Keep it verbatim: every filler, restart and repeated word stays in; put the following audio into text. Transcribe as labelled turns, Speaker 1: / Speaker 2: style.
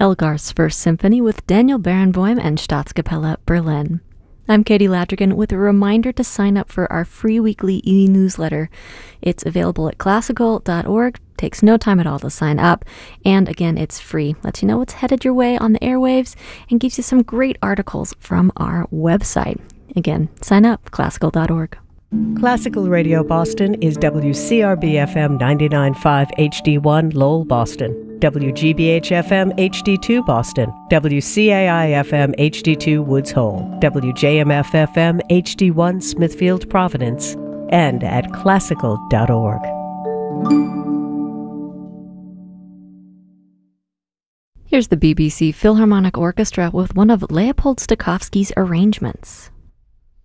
Speaker 1: Elgar's First Symphony with Daniel Barenboim and Staatskapelle Berlin. I'm Katie Ladrigan with a reminder to sign up for our free weekly e-newsletter. It's available at classical dot org, takes no time at all to sign up, and again, it's free. Lets you know what's headed your way on the airwaves and gives you some great articles from our website. Again, sign up, classical dot org.
Speaker 2: Classical Radio Boston is W C R B F M ninety-nine point five H D one Lowell, Boston, W G B H F M H D two Boston, W C A I F M H D two Woods Hole, W J M F F M H D one Smithfield, Providence, and at classical dot org.
Speaker 1: Here's the B B C Philharmonic Orchestra with one of Leopold Stokowski's arrangements.